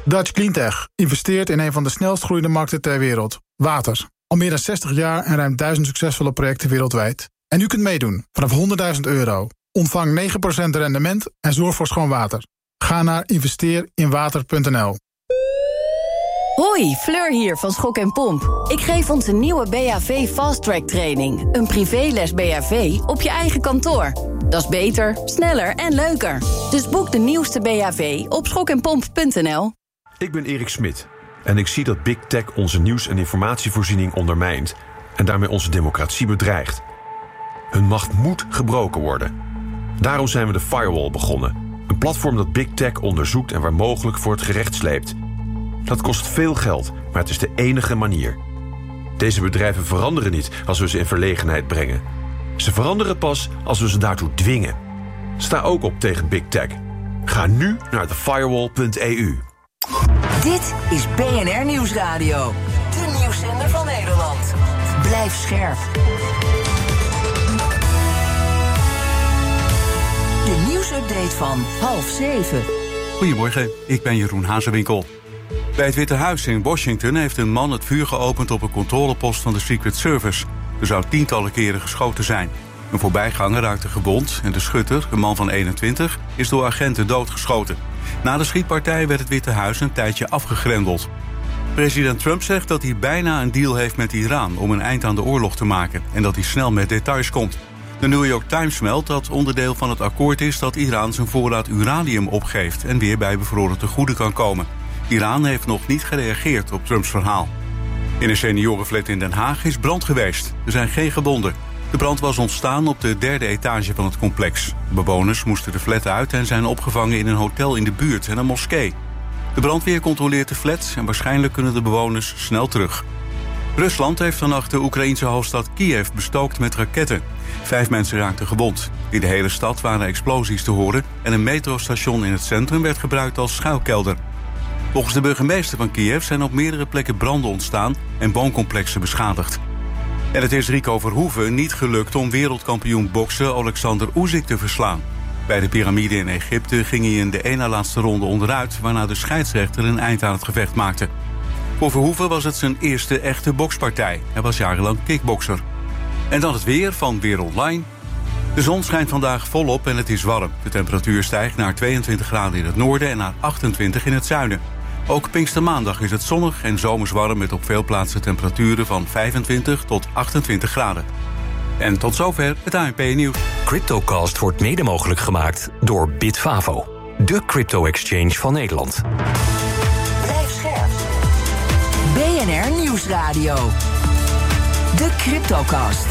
Dutch Cleantech investeert in een van de snelst groeiende markten ter wereld. Water. Al meer dan 60 jaar en ruim 1000 succesvolle projecten wereldwijd. En u kunt meedoen vanaf €100.000. Ontvang 9% rendement en zorg voor schoon water. Ga naar investeerinwater.nl. Hoi, Fleur hier van Schok en Pomp. Ik geef onze nieuwe BHV Fast Track training. Een privéles BHV op je eigen kantoor. Dat is beter, sneller en leuker. Dus boek de nieuwste BHV op schokenpomp.nl. Ik ben Erik Smit en ik zie dat Big Tech onze nieuws- en informatievoorziening ondermijnt en daarmee onze democratie bedreigt. Hun macht moet gebroken worden. Daarom zijn we de Firewall begonnen. Een platform dat Big Tech onderzoekt en waar mogelijk voor het gerecht sleept. Dat kost veel geld, maar het is de enige manier. Deze bedrijven veranderen niet als we ze in verlegenheid brengen. Ze veranderen pas als we ze daartoe dwingen. Sta ook op tegen Big Tech. Ga nu naar thefirewall.eu. Dit is BNR Nieuwsradio. De nieuwszender van Nederland. Blijf scherp. De nieuwsupdate van 6:30. Goedemorgen, ik ben Jeroen Hazewinkel. Bij het Witte Huis in Washington heeft een man het vuur geopend op een controlepost van de Secret Service. Er zou tientallen keren geschoten zijn. Een voorbijganger raakte gewond en de schutter, een man van 21, is door agenten doodgeschoten. Na de schietpartij werd het Witte Huis een tijdje afgegrendeld. President Trump zegt dat hij bijna een deal heeft met Iran om een eind aan de oorlog te maken en dat hij snel met details komt. De New York Times meldt dat onderdeel van het akkoord is dat Iran zijn voorraad uranium opgeeft en weer bij bevroren tegoeden kan komen. Iran heeft nog niet gereageerd op Trumps verhaal. In een seniorenflat in Den Haag is brand geweest. Er zijn geen gewonden. De brand was ontstaan op de 3e etage van het complex. De bewoners moesten de flat uit en zijn opgevangen in een hotel in de buurt en een moskee. De brandweer controleert de flat en waarschijnlijk kunnen de bewoners snel terug. Rusland heeft vannacht de Oekraïense hoofdstad Kiev bestookt met raketten. 5 mensen raakten gewond. In de hele stad waren explosies te horen en een metrostation in het centrum werd gebruikt als schuilkelder. Volgens de burgemeester van Kiev zijn op meerdere plekken branden ontstaan en wooncomplexen beschadigd. En het is Rico Verhoeven niet gelukt om wereldkampioen boksen Alexander Usyk te verslaan. Bij de piramide in Egypte ging hij in de ene laatste ronde onderuit, waarna de scheidsrechter een eind aan het gevecht maakte. Voor Verhoeven was het zijn eerste echte bokspartij. Hij was jarenlang kickbokser. En dan het weer van Weer Online. De zon schijnt vandaag volop en het is warm. De temperatuur stijgt naar 22 graden in het noorden en naar 28 in het zuiden. Ook Pinkstermaandag is het zonnig en zomers warm met op veel plaatsen temperaturen van 25 tot 28 graden. En tot zover het ANP-nieuws. CryptoCast wordt mede mogelijk gemaakt door Bitfavo, de crypto-exchange van Nederland. Blijf scherp. BNR Nieuwsradio. De CryptoCast.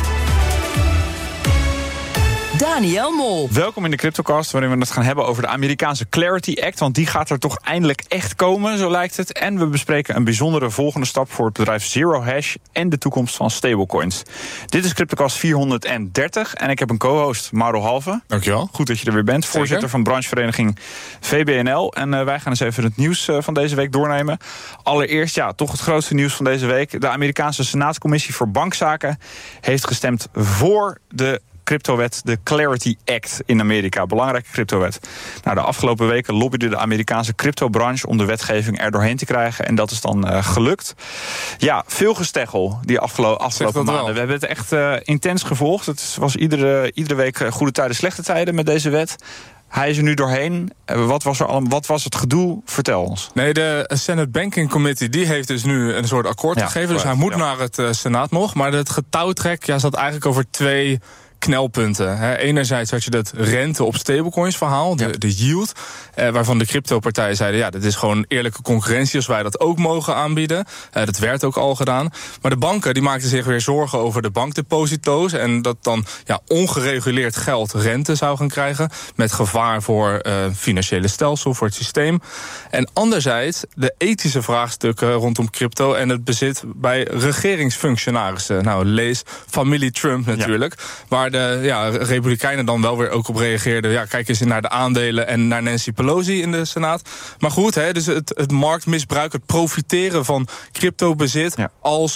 Daniel Mol. Welkom in de CryptoCast, waarin we het gaan hebben over de Amerikaanse Clarity Act, want die gaat er toch eindelijk echt komen, zo lijkt het. En we bespreken een bijzondere volgende stap voor het bedrijf Zero Hash en de toekomst van stablecoins. Dit is CryptoCast 430 en ik heb een co-host, Mauro Halve. Dankjewel. Goed dat je er weer bent, voorzitter van branchevereniging VBNL. En wij gaan eens even het nieuws van deze week doornemen. Allereerst, toch het grootste nieuws van deze week. De Amerikaanse Senaatscommissie voor Bankzaken heeft gestemd voor de cryptowet, de Clarity Act in Amerika. Belangrijke cryptowet. Nou, de afgelopen weken lobbyde de Amerikaanse cryptobranche om de wetgeving er doorheen te krijgen. En dat is dan gelukt. Ja, veel gesteggel die afgelopen maanden. We hebben het echt intens gevolgd. Het was iedere week goede tijden, slechte tijden met deze wet. Hij is er nu doorheen. Wat was het gedoe? Vertel ons. Nee, de Senate Banking Committee die heeft dus nu een soort akkoord gegeven. Dus hij moet naar het Senaat nog. Maar het getouwtrek zat eigenlijk over 2 knelpunten. Enerzijds had je dat rente op stablecoins verhaal, de yield, waarvan de cryptopartijen zeiden, dit is gewoon eerlijke concurrentie als wij dat ook mogen aanbieden. Dat werd ook al gedaan. Maar de banken die maakten zich weer zorgen over de bankdeposito's en dat dan ongereguleerd geld rente zou gaan krijgen met gevaar voor financiële stelsel, voor het systeem. En anderzijds de ethische vraagstukken rondom crypto en het bezit bij regeringsfunctionarissen. Nou, lees familie Trump natuurlijk, waar de Republikeinen dan wel weer ook op reageerden. Kijk eens naar de aandelen en naar Nancy Pelosi in de Senaat. Maar goed, dus het marktmisbruik, het profiteren van cryptobezit als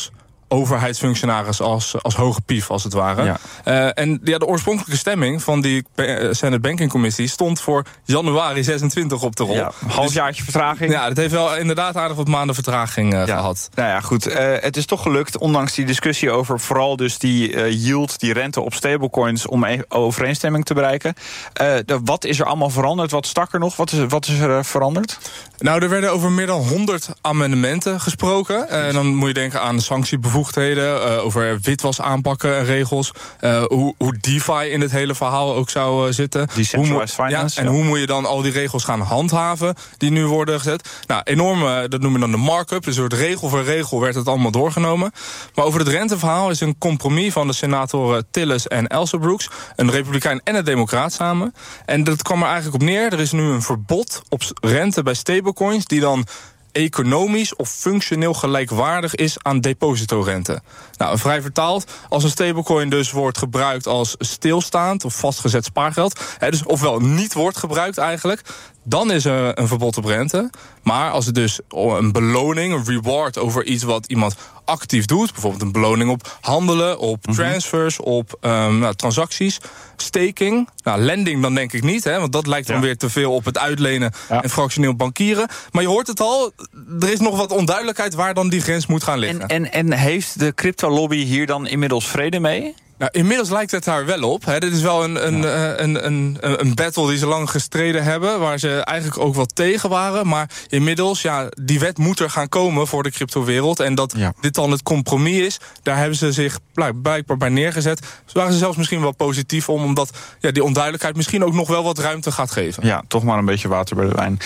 overheidsfunctionaris als hoge pief, als het ware. Ja. En de oorspronkelijke stemming van die Senate Banking Committee stond voor januari 26 op de rol. Ja, een halfjaartje vertraging. Ja, dat heeft wel inderdaad aardig wat maanden vertraging gehad. Nou ja, goed. Het is toch gelukt, ondanks die discussie over vooral dus die yield, die rente op stablecoins, om overeenstemming te bereiken. Wat is er allemaal veranderd? Wat stak er nog? Wat is er veranderd? Nou, er werden over meer dan 100 amendementen gesproken. Dan moet je denken aan sanctiebevoegdheden, over witwas aanpakken en regels. Hoe DeFi in het hele verhaal ook zou zitten. Decentralized finance. En hoe moet je dan al die regels gaan handhaven die nu worden gezet? Nou, enorme, dat noemen we dan de markup. Dus door regel voor regel werd het allemaal doorgenomen. Maar over het renteverhaal is een compromis van de senatoren Tillis en Elsebrooks, een republikein en een democraat samen. En dat kwam er eigenlijk op neer. Er is nu een verbod op rente bij stablecoins die dan economisch of functioneel gelijkwaardig is aan depositorente. Nou, vrij vertaald, als een stablecoin dus wordt gebruikt als stilstaand of vastgezet spaargeld, dus ofwel niet wordt gebruikt eigenlijk, dan is er een verbod op rente. Maar als het dus een beloning, een reward over iets wat iemand actief doet, bijvoorbeeld een beloning op handelen, op transfers, op transacties, staking, lending dan denk ik niet, want dat lijkt dan weer te veel op het uitlenen en fractioneel bankieren. Maar je hoort het al, er is nog wat onduidelijkheid waar dan die grens moet gaan liggen. En heeft de crypto-lobby hier dan inmiddels vrede mee? Nou, inmiddels lijkt het daar wel op. Dit is wel een battle die ze lang gestreden hebben, waar ze eigenlijk ook wel tegen waren. Maar inmiddels, die wet moet er gaan komen voor de cryptowereld. En dat dit dan het compromis is, daar hebben ze zich blijkbaar bij neergezet. Dus waren ze zelfs misschien wel positief omdat die onduidelijkheid misschien ook nog wel wat ruimte gaat geven. Ja, toch maar een beetje water bij de wijn.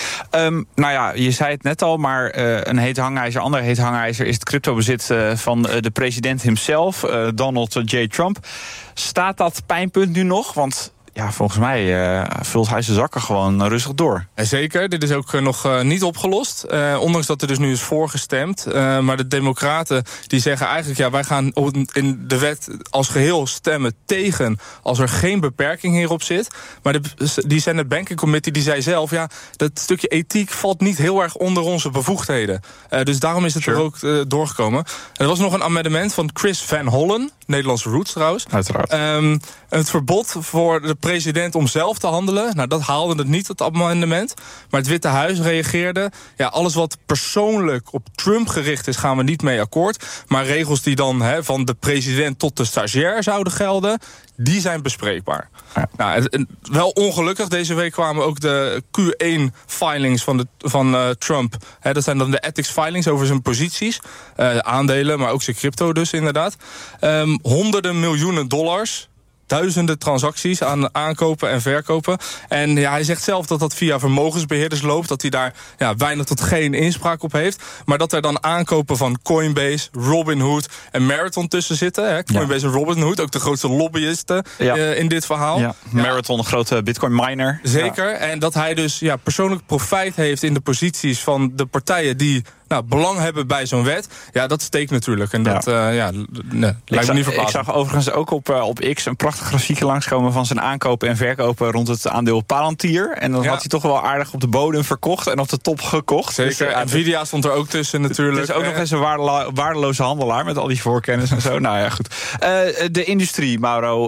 Je zei het net al, maar een heet hangijzer, ander heet hangijzer is het cryptobezit van de president himself, Donald J. Trump. Staat dat pijnpunt nu nog? Want volgens mij vult hij zijn zakken gewoon rustig door. Zeker, dit is ook nog niet opgelost. Ondanks dat er dus nu is voorgestemd. Maar de democraten die zeggen eigenlijk, wij gaan in de wet als geheel stemmen tegen als er geen beperking hierop zit. Maar die Senate Banking Committee die zei zelf, dat stukje ethiek valt niet heel erg onder onze bevoegdheden. Dus daarom is het er ook doorgekomen. Er was nog een amendement van Chris Van Hollen, Nederlandse roots trouwens. Uiteraard. Het verbod voor de president om zelf te handelen. Nou, dat haalde het niet, het amendement. Maar het Witte Huis reageerde, alles wat persoonlijk op Trump gericht is, gaan we niet mee akkoord. Maar regels die dan van de president tot de stagiair zouden gelden, die zijn bespreekbaar. Ja. Nou, wel ongelukkig, deze week kwamen ook de Q1-filings van Trump. Dat zijn dan de ethics filings over zijn posities. Aandelen, maar ook zijn crypto dus inderdaad. Honderden miljoenen dollars. Duizenden transacties aan aankopen en verkopen. En hij zegt zelf dat dat via vermogensbeheerders loopt. Dat hij daar weinig tot geen inspraak op heeft. Maar dat er dan aankopen van Coinbase, Robinhood en Marathon tussen zitten. Coinbase en Robinhood, ook de grootste lobbyisten in dit verhaal. Ja. Marathon, een grote bitcoin miner. Zeker. Ja. En dat hij dus persoonlijk profijt heeft in de posities van de partijen die belang hebben bij zo'n wet. Ja, dat steekt natuurlijk. En dat lijkt me niet verbaasd. Ik zag overigens ook op X een prachtig grafiekje langskomen van zijn aankopen en verkopen rond het aandeel Palantir. En dan had hij toch wel aardig op de bodem verkocht en op de top gekocht. Zeker. Dus, Nvidia stond er ook tussen natuurlijk. Het is ook nog eens een waardeloze handelaar met al die voorkennis en zo. Nou ja, goed. De industrie, Mauro.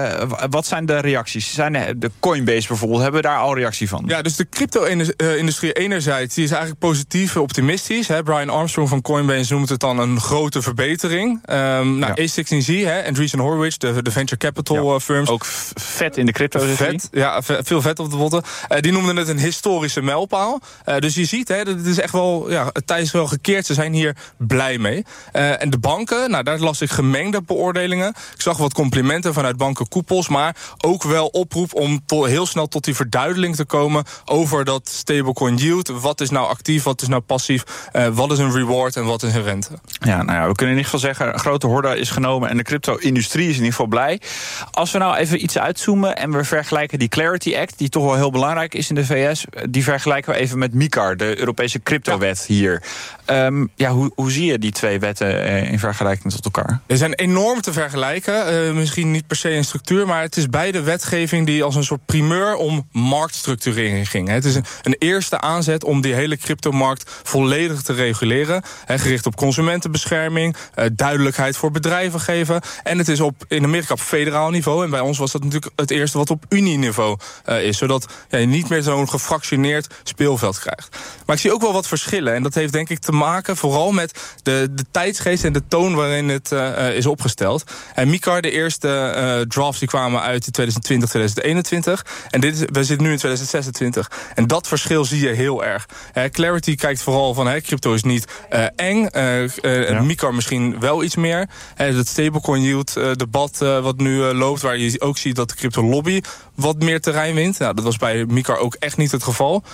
Wat zijn de reacties? Zijn de Coinbase bijvoorbeeld, hebben we daar al reactie van? Ja, dus de crypto-industrie enerzijds, die is eigenlijk positief optimistisch. Brian Armstrong van Coinbase noemt het dan een grote verbetering. A16Z, Andreessen Horowitz, de venture capital firms. Ook vet in de crypto. Veel vet op de botten. Die noemden het een historische mijlpaal. Dus je ziet, dat is echt wel, het tij is wel gekeerd. Ze zijn hier blij mee. En de banken, daar las ik gemengde beoordelingen. Ik zag wat complimenten vanuit bankenkoepels, maar ook wel oproep om heel snel tot die verduidelijking te komen over dat stablecoin yield. Wat is nou actief, wat is nou passief? Wat is een reward en wat is een rente? Ja, we kunnen in ieder geval zeggen, een grote horde is genomen en de crypto-industrie is in ieder geval blij. Als we nou even iets uitzoomen en we vergelijken die Clarity Act, die toch wel heel belangrijk is in de VS, die vergelijken we even met MiCAR, de Europese cryptowet hier. Hoe zie je die twee wetten in vergelijking tot elkaar? Ze zijn enorm te vergelijken. Misschien niet per se in structuur, maar het is beide wetgeving die als een soort primeur om marktstructurering ging. Het is een eerste aanzet om die hele cryptomarkt volledig te te reguleren. Gericht op consumentenbescherming, duidelijkheid voor bedrijven geven. En het is in Amerika op federaal niveau. En bij ons was dat natuurlijk het eerste wat op unieniveau is. Zodat je niet meer zo'n gefractioneerd speelveld krijgt. Maar ik zie ook wel wat verschillen. En dat heeft denk ik te maken vooral met de tijdsgeest en de toon waarin het is opgesteld. En MiCAR, de eerste drafts die kwamen uit in 2020, 2021. En we zitten nu in 2026. En dat verschil zie je heel erg. Clarity kijkt vooral van crypto is niet eng. MiCAR misschien wel iets meer. Het stablecoin yield debat wat nu loopt, waar je ook ziet dat de crypto lobby wat meer terrein wint. Nou, dat was bij MiCAR ook echt niet het geval.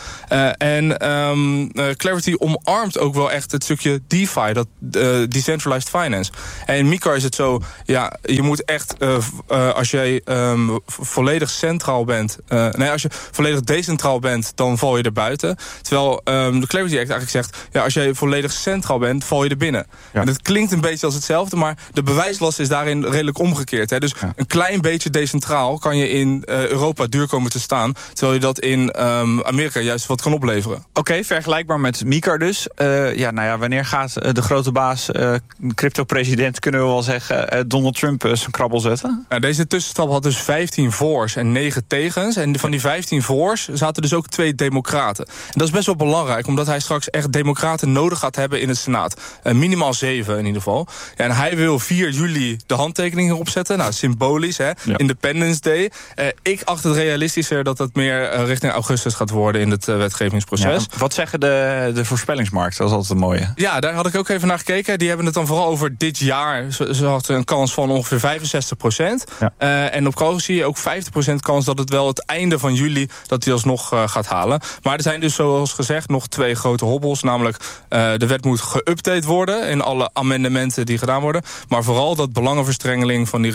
Clarity omarmt ook wel echt het stukje DeFi, dat decentralized finance. En in MiCAR is het zo, je moet echt, als jij volledig centraal bent, als je volledig decentraal bent, dan val je er buiten. Terwijl de Clarity Act eigenlijk zegt, als jij volledig centraal bent, val je er binnen. Ja. En het klinkt een beetje als hetzelfde, maar de bewijslast is daarin redelijk omgekeerd. Dus een klein beetje decentraal kan je in Europa duur komen te staan, terwijl je dat in Amerika juist wat kan opleveren. Oké, vergelijkbaar met MiCAR dus. Wanneer gaat de grote baas, crypto-president, kunnen we wel zeggen, Donald Trump zijn krabbel zetten? Deze tussenstap had dus 15 voor's en 9 tegens. En van die 15 voor's zaten dus ook 2 democraten. En dat is best wel belangrijk, omdat hij straks echt democraten nodig gaat hebben in de Senaat. Minimaal 7 in ieder geval. En hij wil 4 juli de handtekening erop zetten. Nou, symbolisch, Independence Day. Ik acht het realistischer dat het meer richting augustus gaat worden in het wetgevingsproces. Ja, wat zeggen de voorspellingsmarkten? Dat is altijd een mooie. Ja, daar had ik ook even naar gekeken. Die hebben het dan vooral over dit jaar. Ze hadden een kans van ongeveer 65%. Ja. En op Kroos zie je ook 50% kans dat het wel het einde van juli dat hij alsnog gaat halen. Maar er zijn dus zoals gezegd nog 2 grote hobbels. Namelijk de wet moet geüpdate worden in alle amendementen die gedaan worden. Maar vooral dat belangenverstrengeling van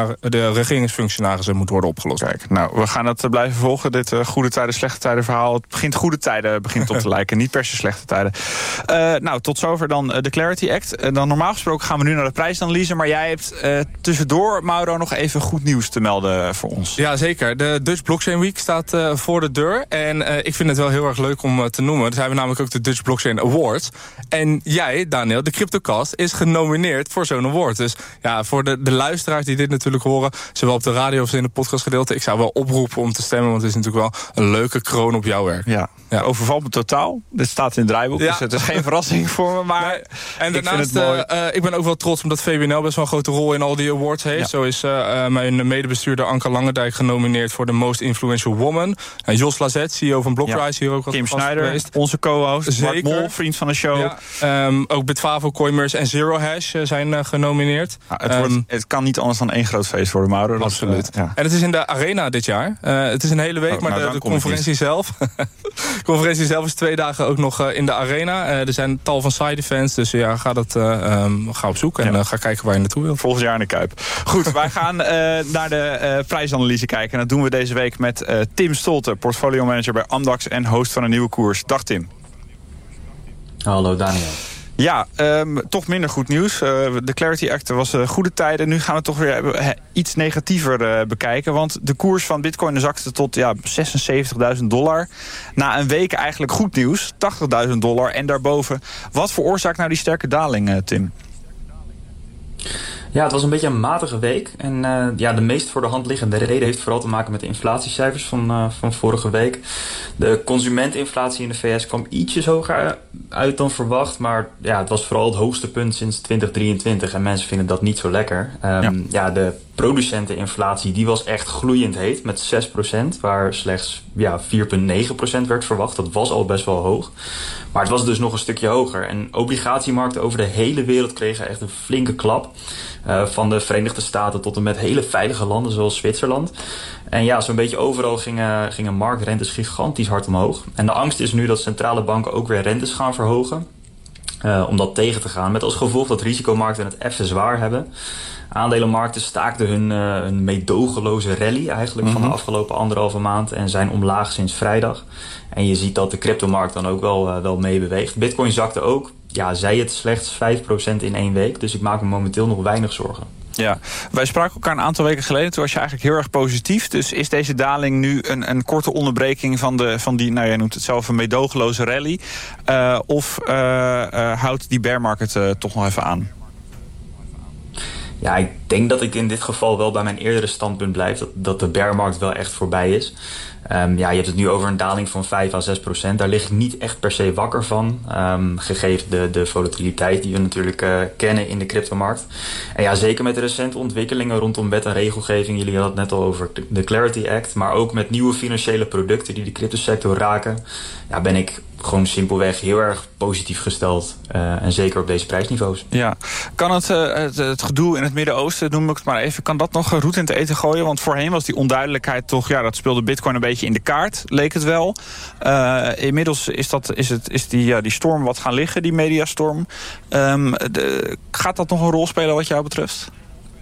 de regeringsfunctionarissen moet worden opgelost. Kijk, nou, we gaan het blijven volgen. Dit goede tijden, slechte tijden verhaal. Het begint goede tijden op te lijken. Niet per se slechte tijden. Tot zover dan de Clarity Act. Dan normaal gesproken gaan we nu naar de prijsanalyse. Maar jij hebt tussendoor, Mauro, nog even goed nieuws te melden voor ons. Ja, zeker. De Dutch Blockchain Week staat voor de deur. En ik vind het wel heel erg leuk om te noemen. Er zijn we namelijk ook de Dutch Blockchain Awards. En jij, Daniel, de CryptoCast, is genomineerd voor zo'n award. Dus ja, voor de luisteraars die dit natuurlijk horen, zowel op de radio als in de podcastgedeelte, ik zou wel oproepen om te stemmen, want het is natuurlijk wel een leuke kroon op jouw werk. Ja. Overvalt me totaal. Dit staat in het draaiboek, dus het is geen verrassing voor me. Maar nee. En daarnaast, ik ben ook wel trots omdat VBNL best wel een grote rol in al die awards heeft. Ja. Zo is mijn medebestuurder Anke Langendijk genomineerd voor de Most Influential Woman. En Jos Lazet, CEO van Blockrise, hier ook wat Kim Schneider, geweest. Onze co-host. Mark Mol, vriend van de show. Ja. Ook Bitfavo, Coinmerce en Zero Hash zijn genomineerd. Het kan niet anders dan één groot feest worden, Mauro. Absoluut. En het is in de Arena dit jaar. Het is een hele week, maar de conferentie zelf. De conferentie zelf is 2 dagen ook nog in de Arena. Er zijn tal van side events, dus ga op zoek en ga kijken waar je naartoe wilt. Volgend jaar in de Kuip. Goed, wij gaan naar de prijsanalyse kijken. En dat doen we deze week met Tim Stolte, portfolio manager bij Amdax en host van een nieuwe koers. Dag Tim. Hallo Daniel. Ja, toch minder goed nieuws. De Clarity Act was goede tijden. Nu gaan we toch weer iets negatiever bekijken. Want de koers van Bitcoin zakte tot $76.000. Na een week eigenlijk goed nieuws. $80.000 en daarboven. Wat veroorzaakt nou die sterke daling, Tim? Ja, het was een beetje een matige week. En de meest voor de hand liggende reden heeft vooral te maken met de inflatiecijfers van vorige week. De consumenteninflatie in de VS kwam ietsjes hoger uit dan verwacht. Maar ja, het was vooral het hoogste punt sinds 2023. En mensen vinden dat niet zo lekker. De producenteninflatie die was echt gloeiend heet met 6%. Waar slechts 4,9% werd verwacht. Dat was al best wel hoog. Maar het was dus nog een stukje hoger. En obligatiemarkten over de hele wereld kregen echt een flinke klap. Van de Verenigde Staten tot en met hele veilige landen zoals Zwitserland. En ja, zo'n beetje overal gingen marktrentes gigantisch hard omhoog. En de angst is nu dat centrale banken ook weer rentes gaan verhogen. Om dat tegen te gaan. Met als gevolg dat risicomarkten het even zwaar hebben. Aandelenmarkten staakten hun meedogenloze rally eigenlijk van de afgelopen 1,5 maand. En zijn omlaag sinds vrijdag. En je ziet dat de cryptomarkt dan ook wel meebeweegt. Bitcoin zakte ook. Ja, zij het slechts 5% in 1 week. Dus ik maak me momenteel nog weinig zorgen. Ja, wij spraken elkaar een aantal weken geleden. Toen was je eigenlijk heel erg positief. Dus is deze daling nu een korte onderbreking van die, nou jij noemt het zelf een meedogenloze rally? Of houdt die bear market toch nog even aan? Ja, ik denk dat ik in dit geval wel bij mijn eerdere standpunt blijf. Dat de bearmarkt wel echt voorbij is. Je hebt het nu over een daling van 5-6%. Daar lig ik niet echt per se wakker van. Gegeven de volatiliteit die we natuurlijk kennen in de cryptomarkt. En ja, zeker met de recente ontwikkelingen rondom wet en regelgeving. Jullie hadden het net al over de Clarity Act. Maar ook met nieuwe financiële producten die de cryptosector raken. Ja, ben ik gewoon simpelweg heel erg positief gesteld. En zeker op deze prijsniveaus. Ja, kan het gedoe in het Midden-Oosten, noem ik het maar even, kan dat nog roet in het eten gooien? Want voorheen was die onduidelijkheid toch, ja, dat speelde Bitcoin een beetje in de kaart, leek het wel. Inmiddels is die storm wat gaan liggen, die mediastorm. Gaat dat nog een rol spelen wat jou betreft?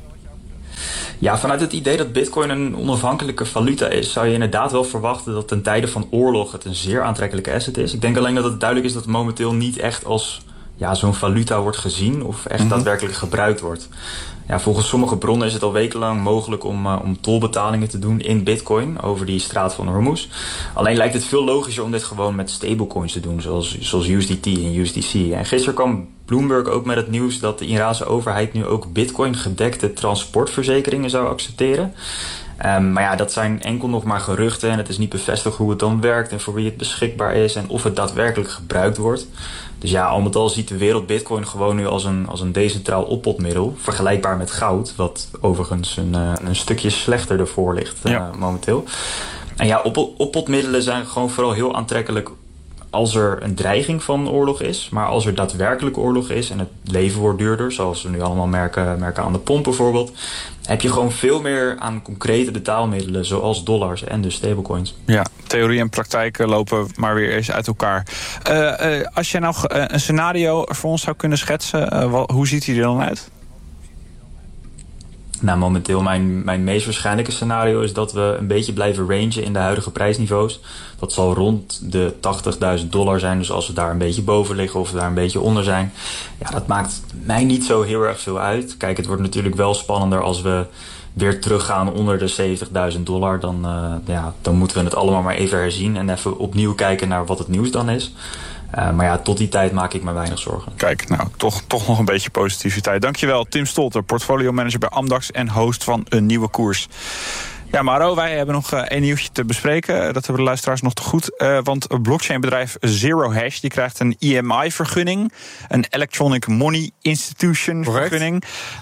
Ja, vanuit het idee dat Bitcoin een onafhankelijke valuta is, zou je inderdaad wel verwachten dat ten tijde van oorlog het een zeer aantrekkelijke asset is. Ik denk alleen dat het duidelijk is dat het momenteel niet echt als zo'n valuta wordt gezien of echt daadwerkelijk gebruikt wordt. Ja, volgens sommige bronnen is het al wekenlang mogelijk om tolbetalingen te doen in Bitcoin over die straat van Hormuz. Alleen lijkt het veel logischer om dit gewoon met stablecoins te doen, zoals USDT en USDC. En gisteren kwam Bloomberg ook met het nieuws dat de Iraanse overheid nu ook Bitcoin gedekte transportverzekeringen zou accepteren. Maar ja, dat zijn enkel nog maar geruchten en het is niet bevestigd hoe het dan werkt en voor wie het beschikbaar is en of het daadwerkelijk gebruikt wordt. Dus ja, al met al ziet de wereld Bitcoin gewoon nu als een decentraal oppotmiddel, vergelijkbaar met goud, wat overigens een stukje slechter ervoor ligt momenteel. En ja, oppotmiddelen zijn gewoon vooral heel aantrekkelijk als er een dreiging van oorlog is. Maar als er daadwerkelijk oorlog is en het leven wordt duurder, zoals we nu allemaal merken aan de pomp bijvoorbeeld, heb je gewoon veel meer aan concrete betaalmiddelen, zoals dollars en dus stablecoins. Ja, theorie en praktijk lopen maar weer eens uit elkaar. Als je nou een scenario voor ons zou kunnen schetsen, hoe ziet die er dan uit? Nou, momenteel mijn meest waarschijnlijke scenario is dat we een beetje blijven rangen in de huidige prijsniveaus. Dat zal rond de $80.000 zijn. Dus als we daar een beetje boven liggen of we daar een beetje onder zijn. Ja, dat maakt mij niet zo heel erg veel uit. Kijk, het wordt natuurlijk wel spannender als we weer teruggaan onder de $70.000. Dan moeten we het allemaal maar even herzien en even opnieuw kijken naar wat het nieuws dan is. Maar ja, tot die tijd maak ik me weinig zorgen. Kijk, nou, toch nog een beetje positiviteit. Dankjewel, Tim Stolter, portfolio manager bij Amdax en host van Een Nieuwe Koers. Ja, Maro, wij hebben nog één nieuwtje te bespreken. Dat hebben de luisteraars nog te goed. Want blockchainbedrijf Zero Hash die krijgt een EMI-vergunning. Een Electronic Money Institution vergunning.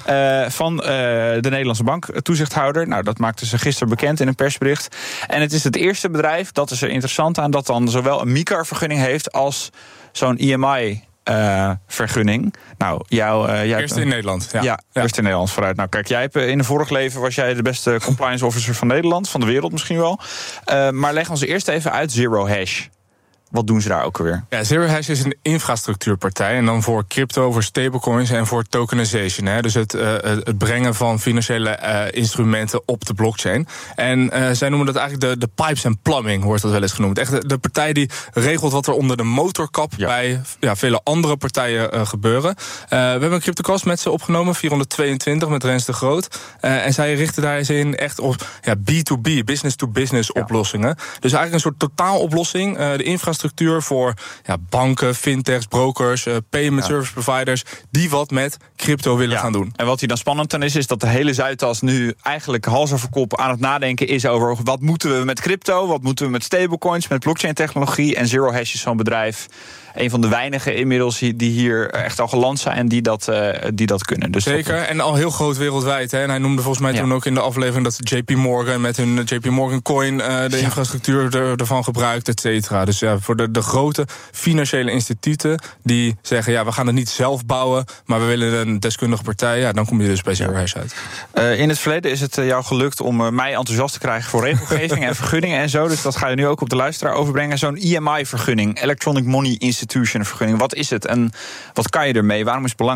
Van de Nederlandse bank, toezichthouder. Nou, dat maakten ze gisteren bekend in een persbericht. En het is het eerste bedrijf, dat is er interessant aan, dat dan zowel een MiCAR-vergunning heeft als zo'n EMI vergunning. Nou, eerst in Nederland. Ja, eerst in Nederland vooruit. Nou, kijk, jij hebt in een vorig leven was jij de beste compliance officer van Nederland, van de wereld misschien wel. Maar leg ons eerst even uit Zero Hash. Wat doen ze daar ook alweer? Ja, Zero Hash is een infrastructuurpartij. En dan voor crypto, voor stablecoins en voor tokenization. Hè. Dus het brengen van financiële instrumenten op de blockchain. En zij noemen dat eigenlijk de pipes and plumbing, wordt dat wel eens genoemd. Echt de partij die regelt wat er onder de motorkap bij vele andere partijen gebeuren. We hebben een CryptoCast met ze opgenomen, 422, met Rens de Groot. En zij richten daar eens in echt op B2B, business-to-business oplossingen. Dus eigenlijk een soort totaaloplossing. De infrastructuur voor banken, fintechs, brokers, payment service providers, die wat met crypto willen gaan doen. En wat hier dan spannend aan is dat de hele Zuidas nu eigenlijk hals over kop aan het nadenken is over wat moeten we met crypto, wat moeten we met stablecoins, met blockchain technologie. En Zero Hash is zo'n bedrijf, een van de weinigen inmiddels die hier echt al geland zijn en die dat kunnen. Dus zeker, en al heel groot wereldwijd. Hè. En hij noemde volgens mij toen ook in de aflevering dat JP Morgan met hun JP Morgan Coin de infrastructuur ervan gebruikt, et cetera. Dus ja, voor de grote financiële instituten die zeggen, we gaan het niet zelf bouwen, maar we willen een deskundige partij, dan kom je dus bij Zero Hash uit. In het verleden is het jou gelukt om mij enthousiast te krijgen voor regelgeving en vergunningen en zo. Dus dat ga je nu ook op de luisteraar overbrengen. Zo'n EMI-vergunning, Electronic Money Institution vergunning. Wat is het en wat kan je ermee? Waarom is het belangrijk?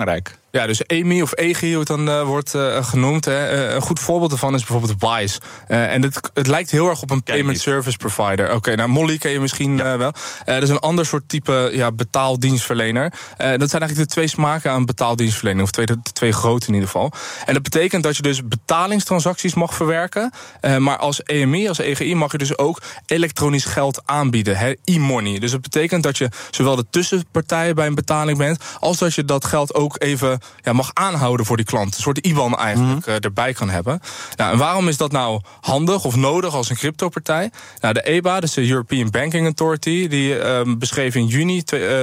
Ja, dus EMI of EGI, hoe het dan wordt genoemd. Een goed voorbeeld daarvan is bijvoorbeeld Wise. En het lijkt heel erg op een payment service provider. Oké, nou Molly ken je misschien wel. Dat is een ander soort type betaaldienstverlener. Dat zijn eigenlijk de twee smaken aan betaaldienstverlening. Of de twee grote in ieder geval. En dat betekent dat je dus betalingstransacties mag verwerken. Maar als EMI, als EGI, mag je dus ook elektronisch geld aanbieden. E-money. Dus dat betekent dat je zowel de tussenpartijen bij een betaling bent, als dat je dat geld ook even mag aanhouden voor die klant. Een soort IBAN eigenlijk erbij kan hebben. Nou, en waarom is dat nou handig of nodig als een cryptopartij? Nou, de EBA, dus de European Banking Authority, die beschreef in juni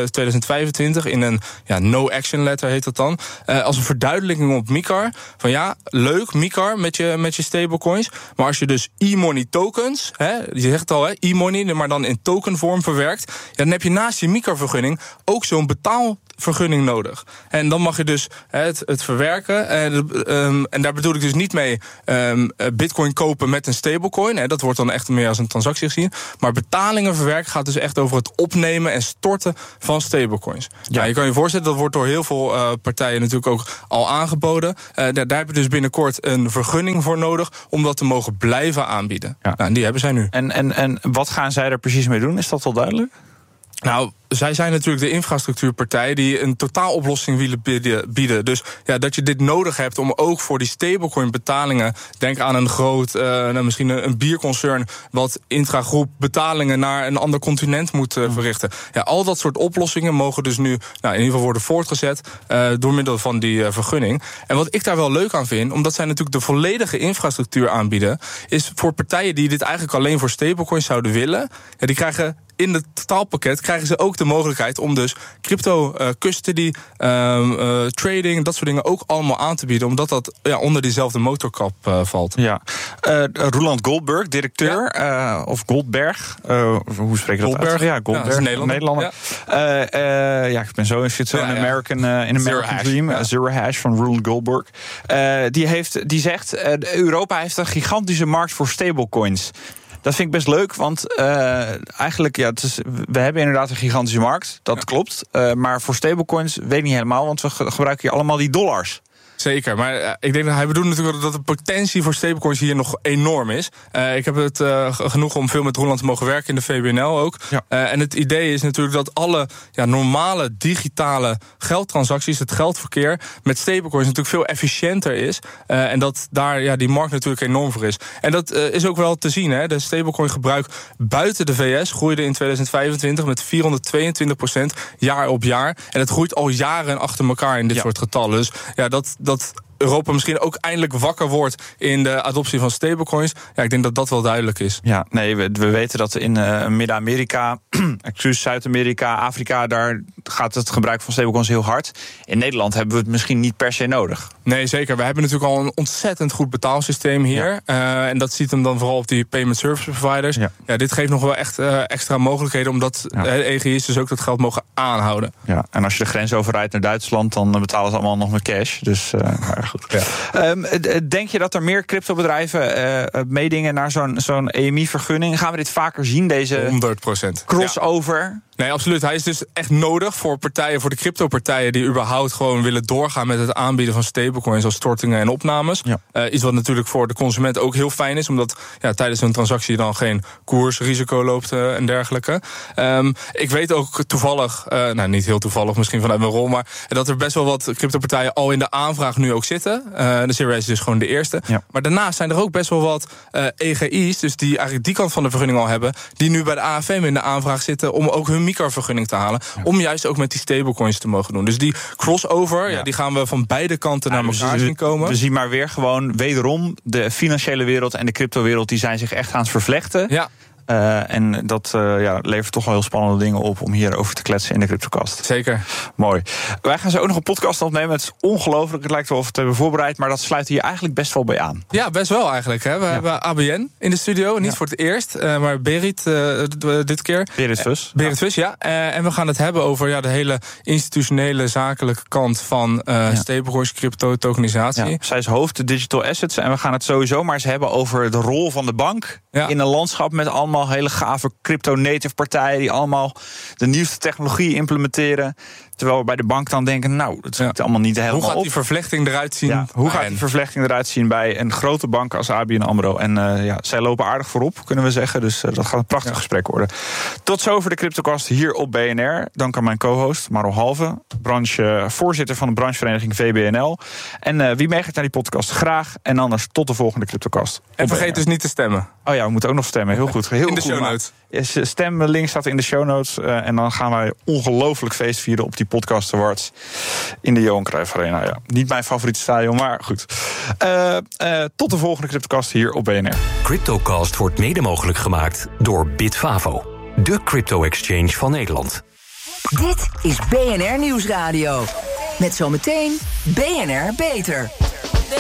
2025 in een no-action letter heet dat dan, als een verduidelijking op MiCAR, van leuk MiCAR met je stablecoins, maar als je dus e-money tokens, je zegt het al, e-money, maar dan in tokenvorm verwerkt, dan heb je naast je MiCAR-vergunning ook zo'n betaalvergunning nodig. En dan mag je dus het verwerken. En daar bedoel ik dus niet mee bitcoin kopen met een stablecoin. Dat wordt dan echt meer als een transactie gezien. Maar betalingen verwerken gaat dus echt over het opnemen en storten van stablecoins. Ja, je kan je voorstellen, dat wordt door heel veel partijen natuurlijk ook al aangeboden. Daar heb je dus binnenkort een vergunning voor nodig om dat te mogen blijven aanbieden. Ja. Nou, en die hebben zij nu. En wat gaan zij er precies mee doen? Is dat wel duidelijk? Nou, zij zijn natuurlijk de infrastructuurpartij die een totaaloplossing willen bieden. Dus dat je dit nodig hebt om ook voor die stablecoin betalingen, denk aan een groot, misschien een bierconcern wat intragroep betalingen naar een ander continent moet verrichten. Ja, al dat soort oplossingen mogen dus nu in ieder geval worden voortgezet door middel van die vergunning. En wat ik daar wel leuk aan vind, omdat zij natuurlijk de volledige infrastructuur aanbieden, is voor partijen die dit eigenlijk alleen voor stablecoins zouden willen, die krijgen in het totaalpakket krijgen ze ook de mogelijkheid om dus crypto custody, trading, dat soort dingen ook allemaal aan te bieden, omdat dat onder diezelfde motorkap valt. Ja. Roeland Goldberg, directeur, of Goldberg, hoe spreek je dat uit? Ja, Goldberg, Nederlander. Ja. Ik ben zo zo'n American Dream, Zero Hash van Roeland Goldberg. Die zegt, Europa heeft een gigantische markt voor stablecoins. Dat vind ik best leuk, want eigenlijk, we hebben inderdaad een gigantische markt. Dat klopt. Maar voor stablecoins weet ik niet helemaal, want we gebruiken hier allemaal die dollars. Zeker, maar ik denk dat hij bedoelt natuurlijk dat de potentie voor stablecoins hier nog enorm is. Ik heb het genoeg om veel met Roeland te mogen werken in de VBNL ook. Ja. En het idee is natuurlijk dat alle normale digitale geldtransacties, het geldverkeer met stablecoins natuurlijk veel efficiënter is. En dat daar die markt natuurlijk enorm voor is. En dat is ook wel te zien. De stablecoin gebruik buiten de VS groeide in 2025 met 422% jaar op jaar. En het groeit al jaren achter elkaar in dit soort getallen. Dus dat Europa misschien ook eindelijk wakker wordt in de adoptie van stablecoins. Ja, ik denk dat dat wel duidelijk is. Ja, nee, we weten dat in Midden-Amerika, Zuid-Amerika, Afrika, daar gaat het gebruik van stablecoins heel hard. In Nederland hebben we het misschien niet per se nodig. Nee, zeker. We hebben natuurlijk al een ontzettend goed betaalsysteem hier. Ja. En dat ziet hem dan vooral op die payment service providers. Ja, dit geeft nog wel echt extra mogelijkheden, omdat EGI's dus ook dat geld mogen aanhouden. Ja, en als je de grens overrijdt naar Duitsland, dan betalen ze allemaal nog met cash. Dus goed. Ja. Denk je dat er meer cryptobedrijven meedingen naar zo'n EMI-vergunning? Gaan we dit vaker zien, deze 100% crossover? Ja. Nee, absoluut. Hij is dus echt nodig voor partijen, voor de cryptopartijen die überhaupt gewoon willen doorgaan met het aanbieden van stablecoins als stortingen en opnames. Ja. Iets wat natuurlijk voor de consument ook heel fijn is, omdat tijdens een transactie dan geen koersrisico loopt en dergelijke. Ik weet ook toevallig, niet heel toevallig misschien vanuit mijn rol, maar dat er best wel wat cryptopartijen al in de aanvraag nu ook zitten. De Series is dus gewoon de eerste. Ja. Maar daarnaast zijn er ook best wel wat EGI's, dus die eigenlijk die kant van de vergunning al hebben, die nu bij de AFM in de aanvraag zitten om ook hun MiCAR-vergunning te halen, om juist ook met die stablecoins te mogen doen. Dus die crossover, die gaan we van beide kanten naar elkaar zien komen. We zien maar weer gewoon wederom de financiële wereld en de cryptowereld, die zijn zich echt aan het vervlechten. Ja. En dat levert toch wel heel spannende dingen op om hierover te kletsen in de CryptoCast. Zeker. Mooi. Wij gaan zo ook nog een podcast opnemen. Het is ongelooflijk. Het lijkt wel of we het hebben voorbereid, maar dat sluit hier eigenlijk best wel bij aan. Ja, best wel eigenlijk. Hè. We hebben ABN in de studio. Niet voor het eerst, maar Berit dit keer. Berit Vus. Berit Vus, ja. En we gaan het hebben over de hele institutionele, zakelijke kant van stablecoins, crypto, tokenisatie. Ja. Zij is hoofd digital assets en we gaan het sowieso maar eens hebben over de rol van de bank in een landschap met allemaal hele gave crypto-native partijen die allemaal de nieuwste technologie implementeren. Terwijl we bij de bank dan denken, nou, dat zit allemaal niet helemaal op. Hoe gaat die vervlechting eruit zien? Ja, hoe gaat die vervlechting eruit zien bij een grote bank als ABN AMRO? En zij lopen aardig voorop, kunnen we zeggen. Dus dat gaat een prachtig gesprek worden. Tot zover de CryptoCast hier op BNR. Dank aan mijn co-host, Maro Halve, voorzitter van de branchevereniging VBNL. En wie meegaat naar die podcast, graag. En anders tot de volgende CryptoCast. En vergeet dus niet te stemmen. Oh ja, we moeten ook nog stemmen. Heel goed. Heel in de goed show notes. Stemlink staat in de show notes. En dan gaan wij ongelooflijk feest vieren op die Podcast Awards in de Johan Cruijff Arena. Ja, niet mijn favoriete stadion, maar goed. Tot de volgende CryptoCast hier op BNR. CryptoCast wordt mede mogelijk gemaakt door Bitfavo, de crypto-exchange van Nederland. Dit is BNR Nieuwsradio. Met zometeen BNR Beter.